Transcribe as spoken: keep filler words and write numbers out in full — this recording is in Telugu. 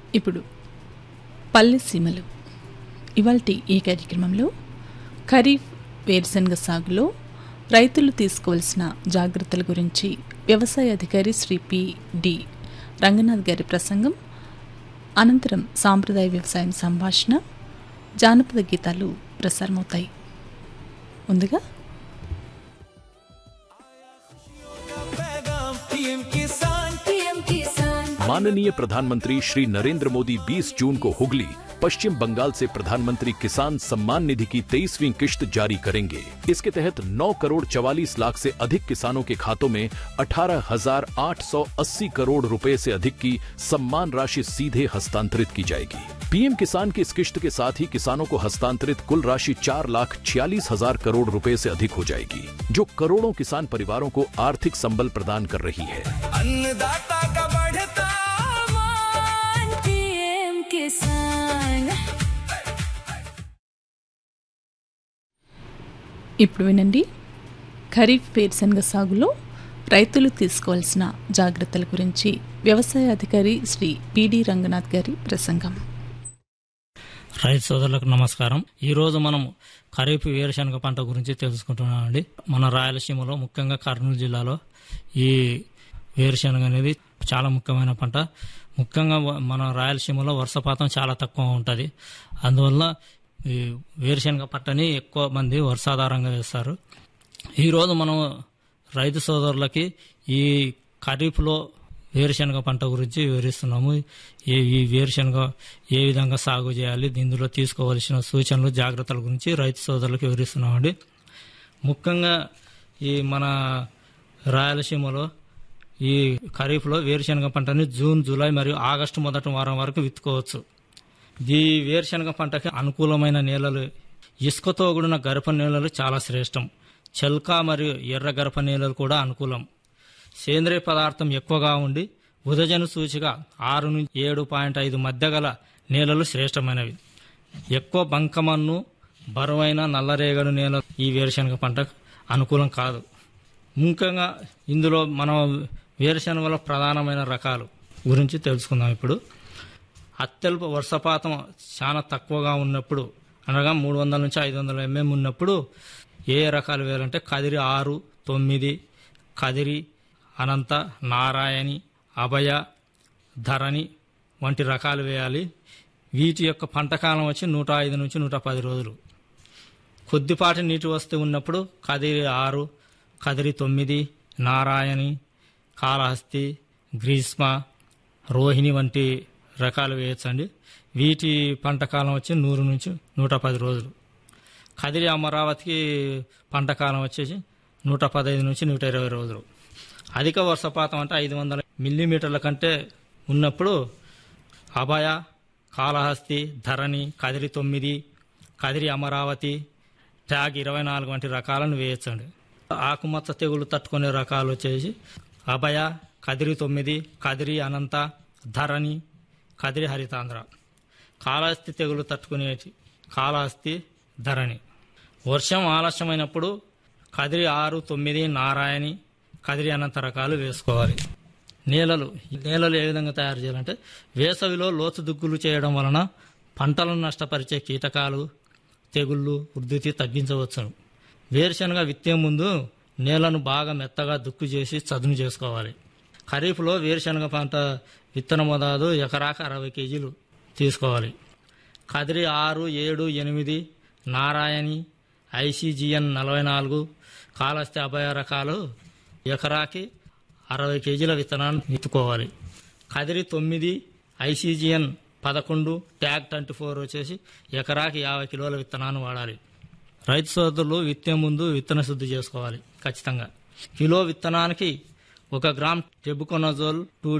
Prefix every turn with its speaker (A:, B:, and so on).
A: ఇప్పుడు పల్లె సీమలు ఇవాల్టి ఈ కార్యక్రమంలో ఖరీఫ్ వేరుశనగ సాగులో రైతులు తీసుకోవాల్సిన జాగ్రత్తల గురించి వ్యవసాయ అధికారి శ్రీ పి డి రంగనాథ్ గారి ప్రసంగం, అనంతరం సాంప్రదాయ వ్యవసాయం సంభాషణ, జానపద గీతాలు ప్రసారమవుతాయి. ముందుగా
B: माननीय प्रधानमंत्री श्री नरेंद्र मोदी बीस जून को हुगली, पश्चिम बंगाल से प्रधानमंत्री किसान सम्मान निधि की तेईसवीं किश्त जारी करेंगे। इसके तहत नौ करोड़ चवालीस लाख से अधिक किसानों के खातों में अठारह हजार आठ सौ अस्सी करोड़ रुपए से अधिक की सम्मान राशि सीधे हस्तांतरित की जाएगी। पीएम किसान की इस किश्त के साथ ही किसानों को हस्तांतरित कुल राशि चार लाख छियालीस हजार करोड़ रुपए से अधिक हो जाएगी, जो करोड़ों किसान परिवारों को आर्थिक संबल प्रदान कर रही है।
C: अन्नदाता का बढ़ता मान, पीएम किसान।
A: ఇప్పుడు వినండి, ఖరీఫ్ వేరుశనగ సాగులో రైతులు తీసుకోవాల్సిన జాగ్రత్తల గురించి వ్యవసాయ అధికారి శ్రీ పి డి రంగనాథ్ గారి ప్రసంగం.
D: రైతు సోదరులకు నమస్కారం. ఈ రోజు మనం ఖరీఫ్ వేరుశనగ పంట గురించి తెలుసుకుంటున్నామండి. మన రాయలసీమలో ముఖ్యంగా కర్నూలు జిల్లాలో ఈ వేరుశనగ అనేది చాలా ముఖ్యమైన పంట. ముఖ్యంగా మన రాయలసీమలో వర్షపాతం చాలా తక్కువ ఉంటుంది. అందువల్ల ఈ వేరుశనగ పంటని ఎక్కువ మంది వర్షాధారంగా వేస్తారు. ఈరోజు మనం రైతు సోదరులకి ఈ ఖరీఫ్లో వేరుశనగ పంట గురించి వివరిస్తున్నాము. ఈ ఈ వేరుశనగ ఏ విధంగా సాగు చేయాలి, ఇందులో తీసుకోవాల్సిన సూచనలు, జాగ్రత్తల గురించి రైతు సోదరులకు వివరిస్తున్నామండి. ముఖ్యంగా ఈ మన రాయలసీమలో ఈ ఖరీఫ్లో వేరుశనగ పంటని జూన్, జూలై మరియు ఆగస్టు మొదటి వారం వరకు విత్తుకోవచ్చు. ఈ వేరుశనగ పంటకి అనుకూలమైన నేలలు ఇసుకతో కూడిన గరప నేలలు చాలా శ్రేష్టం. చెల్క మరియు ఎర్ర గరప నేలలు కూడా అనుకూలం. సేంద్రియ పదార్థం ఎక్కువగా ఉండి ఉదజను సూచిక ఆరు నుంచి ఏడు పాయింట్ ఐదు మధ్య గల నేలలు శ్రేష్టమైనవి. ఎక్కువ బంకమన్ను, బరువైన నల్లరేగడి నేల ఈ వేరుశనగ పంటకు అనుకూలం కాదు. ముఖ్యంగా ఇందులో మనం వేరుశనగలో ప్రధానమైన రకాలు గురించి తెలుసుకుందాం. ఇప్పుడు అత్యల్ప వర్షపాతం చాలా తక్కువగా ఉన్నప్పుడు, అనగా మూడు వందల నుంచి ఐదు వందల ఎంఎం ఉన్నప్పుడు ఏ రకాలు వేయాలంటే కదిరి ఆరు, తొమ్మిది, కదిరి, అనంత, నారాయణి, అభయ, ధరణి వంటి రకాలు వేయాలి. వీటి యొక్క పంటకాలం వచ్చి నూట ఐదు నుంచి నూట పది రోజులు. కొద్దిపాటి నీటి వస్తూ ఉన్నప్పుడు కదిరి ఆరు, కదిరి తొమ్మిది, నారాయణి, కాళహస్తి, గ్రీష్మ, రోహిణి వంటి రకాలు వేయచ్చండి. వీటి పంటకాలం వచ్చి నూరు నుంచి నూట పది రోజులు. కదిరి అమరావతికి పంటకాలం వచ్చేసి నూట పదహైదు నుంచి నూట ఇరవై రోజులు. అధిక వర్షపాతం అంటే ఐదు వందల మిల్లీమీటర్ల కంటే ఉన్నప్పుడు అభయ, కాళహస్తి, ధరణి, కదిరి తొమ్మిది, కదిరి అమరావతి, ట్యాగ్ ఇరవై నాలుగు వంటి రకాలను వేయచ్చండి. ఆకుమచ్చ తెగులు తట్టుకునే రకాలు వచ్చేసి అభయ, కదిరి తొమ్మిది, కదిరి అనంత, ధరణి, కదిరి హరితాంధ్ర. కాళహస్తి తెగులు తట్టుకునే కాళహస్తి, ధరణి. వర్షం ఆలస్యమైనప్పుడు కదిరి ఆరు, తొమ్మిది, నారాయణి, కదిరి అనంత రకాలు వేసుకోవాలి. నేలలు నేలలు ఏ విధంగా తయారు చేయాలంటే వేసవిలో లోతు దుక్కులు చేయడం వలన పంటలను నష్టపరిచే కీటకాలు, తెగుళ్ళు ఉధృతి తగ్గించవచ్చును. వేరుశనగ విత్తే ముందు నేలను బాగా మెత్తగా దుక్కు చేసి చదును చేసుకోవాలి. ఖరీఫ్లో వేరుశనగ పంట విత్తన మోతాదు ఎకరాకు అరవై కేజీలు తీసుకోవాలి. కదిరి ఆరు, ఏడు, ఎనిమిది, నారాయణి, ఐసీజీఎన్ నలభై నాలుగు, కాళహస్తి, అభయ రకాలు ఎకరాకి అరవై కేజీల విత్తనాన్ని విత్తుకోవాలి. కదిరి తొమ్మిది, ఐసీజీఎన్ పదకొండు, ట్యాగ్ ట్వంటీ ఫోర్ వచ్చేసి ఎకరాకి యాభై కిలోల విత్తనాన్ని వాడాలి. రైతు సోదరులు విత్తే ముందు విత్తన శుద్ధి చేసుకోవాలి ఖచ్చితంగా. కిలో విత్తనానికి ఒక గ్రామ్ టెబుకొనజోల్, టూ